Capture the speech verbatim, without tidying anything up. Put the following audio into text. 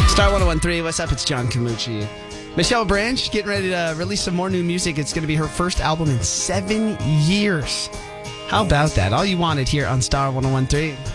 Star one oh one three, what's up? It's John Camucci. Michelle Branch getting ready to release some more new music. It's going to be her first album in seven years. How about that? All you wanted here on Star one oh one three.